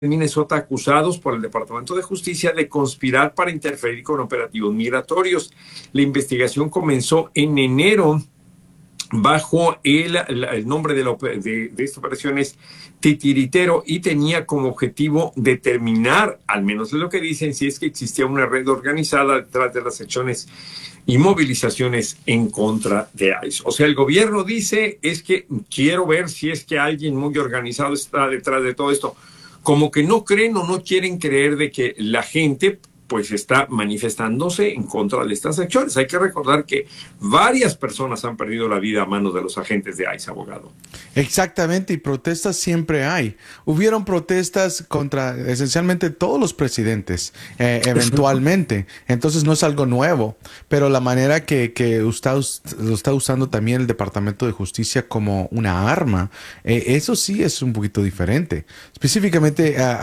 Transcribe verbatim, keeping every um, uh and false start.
Minnesota acusados por el Departamento de Justicia de conspirar para interferir con operativos migratorios. La investigación comenzó en enero bajo el, el nombre de, la, de, de esta operación es Titiritero y tenía como objetivo determinar, al menos es lo que dicen, si es que existía una red organizada detrás de las acciones y movilizaciones en contra de ICE. O sea, el gobierno dice es que quiero ver si es que alguien muy organizado está detrás de todo esto. Como que no creen o no quieren creer de que la gente pues está manifestándose en contra de estas acciones. Hay que recordar que varias personas han perdido la vida a manos de los agentes de ICE, abogado. Exactamente, y protestas siempre hay. Hubieron protestas contra esencialmente todos los presidentes, eh, eventualmente. Entonces no es algo nuevo, pero la manera que, que usted lo está usando también el Departamento de Justicia como una arma, eh, eso sí es un poquito diferente. Específicamente, uh,